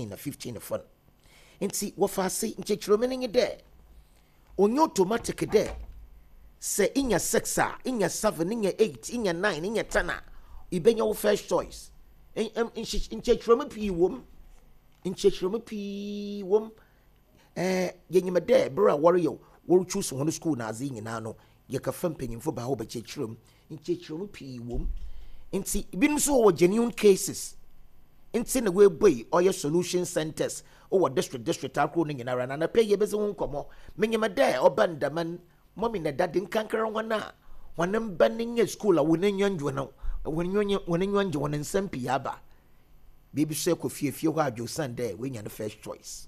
14 na 15 na fun nti wo fa se nchechirome ne de onyo automatic de se inya 6 a inya 7 inya 8 inya 9 inya 10 a ibenya wo first choice nchechirome pi wom nchechirome pi wom yenyima de bra warrior wo choose one school na azi nyina no ye ka fam panyimfo ba wo ba nchechirome pi wom nti binum so wo genuine cases nti na we boy oye solution centers o district akro no nyina na pay ye beze won komo menyima de obandaman mommy na dade nkankara wana wanam banin school a wonanyanjo no wonanyanjo won nsampi aba baby say ko fiefie ho adwo sande we nya the first choice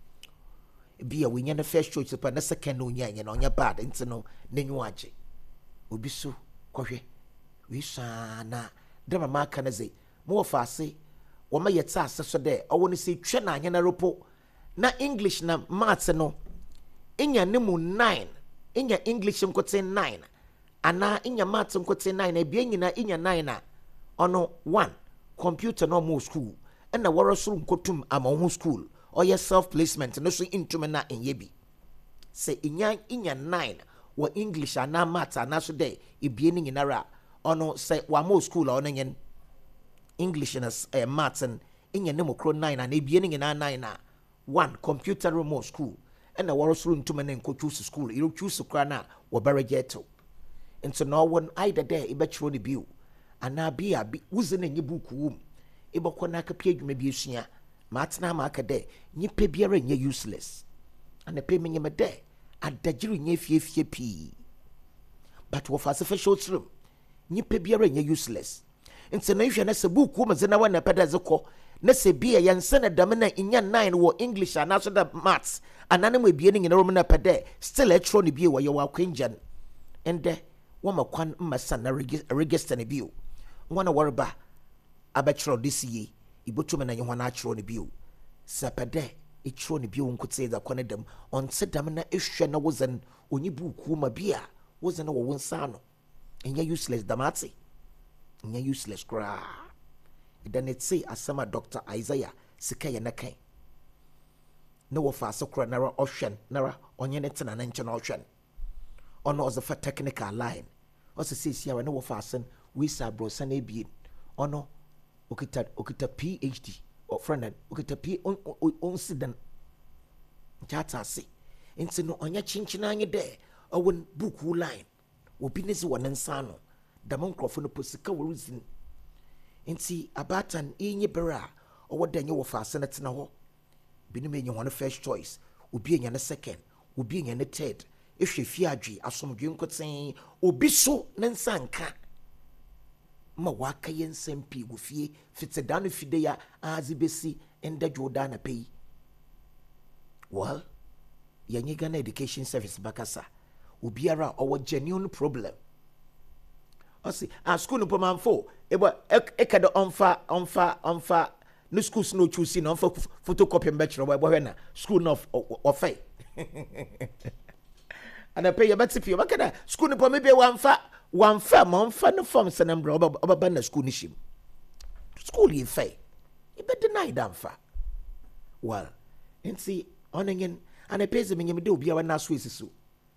bia we nya the first choice pa na second no nya na onya bad nti no nanyu age obi so kohwe we sana de mama kana ze mo fa ase wo ma yetsa aseso de owo ne se twa na anya na ropo na english na maths no inya ne mu 9 inya english nkote 9 ana inya maths nkote 9 na bia nyina inya 9 na ono 1 computer no mo school na woro suru nkotum ama ho school oye self placement no so intume na enyebi se inya 9 wa english ana maths ana so de ebie ni nyinara ono se wa mo school ono nyen english and maths and inya ne mo kro 9 and ebie ni nyina 9 na 1 computer mo school na woro suru ntume na nko choose school you choose kra na wo beregeto into no one either there e be chiro ni biu ana bia wuze na nye buku wum e bokọ na ka pie adwuma bi esua matna ma aka de nyipe biara nye useless ana pe menye me de adagiri nye fiefie pi but wo fa se fa show room nyipe biara nye useless nti na hwe na se buku ma zena wa na peda zeko na se bia yanse na dam na inya 9 wo english ana so da maths anana mo bie ni nyina rom na peda still etro ni bie wo ye wa kwanjan ende wo makwan mmasa na register ne bio wana warba abachro this year ibotume na yehwana achro ne bio sapade ichro ne bio nkote za kwana dam onse dam na ehwe na wozan onyi buku ma bia wozan na wo wonsa no enya useless damati enya useless kra idan it say asama Dr. Isaiah sikaya na kan no wo fa asokra nara ohwen nara onye ne tena na nche na ohwen ono was a technical line also says here no wo fa asen we sa bro san ebie ono okita PhD or friend okita P on sidan chata se nti no onya chinchina anye de owon buku line obi ne se wonen sa no damon krofo no posika wo ruzin nti abatan enye bera owo danye wo fa asen tena ho binim enye ho first choice obi enye ne second obi enye ne third ehwe fiadwe asomdwe nkoten obi so ne nsanka ma waka yensempi gufie fitsedano fide ya azibesi endadwo da na pay well yenye Ghana Education Service bakasa obiara owo genuine problem osi a school no pomanfo ebo ekado onfa no schools no choose no onfa photocopy mbechro bo hwe na school no ofai ana pay yabati pio makada school no pomebe wanfa monfa no form senembra obaba na school nishim school ye fay e be deny damfa well nti onenyen ana pese menyem de obia wana so esiso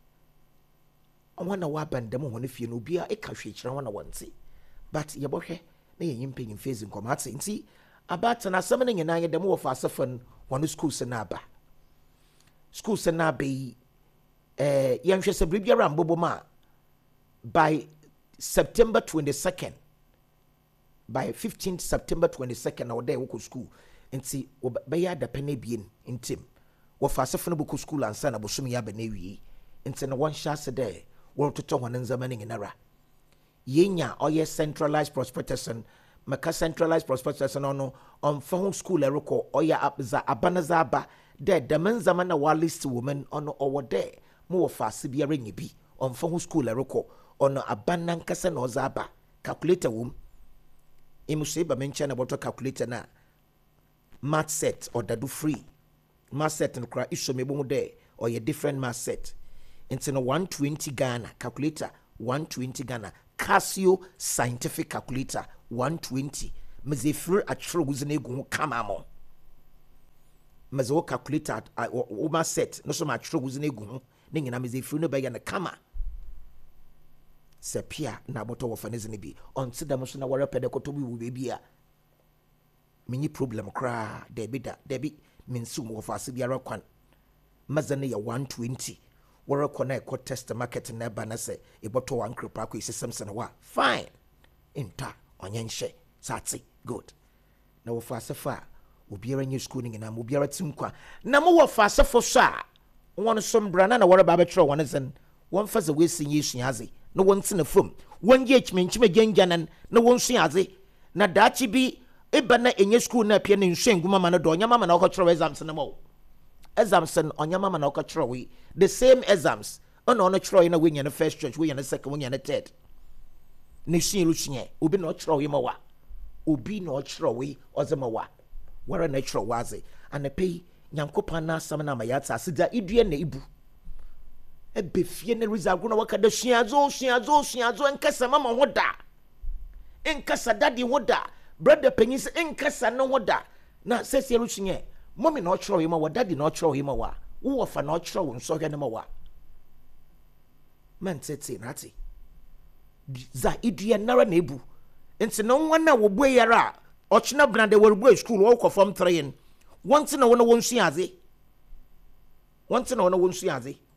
wana wa bandam ho ne fie no obia e ka hwe kire wana wonte but ye bohwe na ye nyimpenyin phase nkomate nti abata na asem ne nyina ye dem wo fa asefan wono school se na aba school se na be yanhwe se bribiara mboboma by September 22nd, by 15th September 22nd, our day woko school. And see, obaya da pene bien in Tim. Wafa sefuna buku school and sana busumi ya benewi. And see, no one shas a day. World to talk on examining in era. Yenya oye centralized prospectus maka centralized prospectus no on phone school eroko oya abza abanazaba. There, the men zamana wa list woman on our day. More fast be a ringy be on phone school eroko. Ono abanan kasa na ozaba calculator wom imuse ba mention about calculator na math set or dadu free math set no kra isomebo mu de or ye different math set into no 120 Ghana calculator 120 Ghana Casio scientific calculator 120 meze free atro wuzene gu kama mo meze wo calculator wo ma set no so ma twro guzi na egu ho ne nyina meze firi no be ya na kama se pia na boto wo faneze ne bi onti dem so na wore pede koto bi wo be a menyi problem kra debi minsu mo fa biara kwan mazane ya 120 wore kona e test market na ba na se e boto wan krepa ko isesem se na wa fine inta onyenhye sati good na wo fa fa obiara nye school ni na mo biara timkwa na mo wo fa fo so a won so mbra na wore ba betro won zen won fa ze we sinye suaze no won tena fom won ye chmenchime genjanan na won suaze na dachi bi eba na enye school na pia ne nhwenguma ma no do onyama ma na okotro exams na mo exams n onyama ma na okotro we the same exams ono no tro na we nya na first church we nya na second we nya na third ne hyin ruhyin obi na okro we ma wa obi na okro we ozema wa wara na okro waze anape nyankopa na asam na ma yata asida idue na ibu ebe fie na reserve na wakada hyiazo enkasa mama hoda enkasa daddy hoda brother penis enkasa no hoda na sesi ruhyin mommy na okro we ma wa daddy na okro we ma wa wo fa na okro wo nso hwe na ma wa man tete nati za idua nara na ebu enti no nwana wo bue yara ochina brande wo bue school wo form 3 wanti na wona wonsu yaze